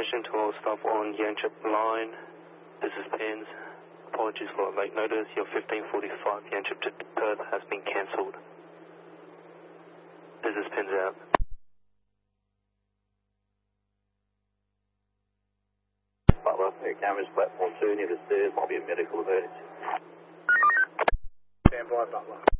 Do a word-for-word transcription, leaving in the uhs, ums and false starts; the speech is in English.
attention to all staff on Yanchep line. This is Pins. Apologies for late notice. Your fifteen forty-five Yanchep to Perth has been cancelled. This is Pins out. Butler, air cameras, platform two, near the stairs, might be a medical emergency. Stand by, Butler.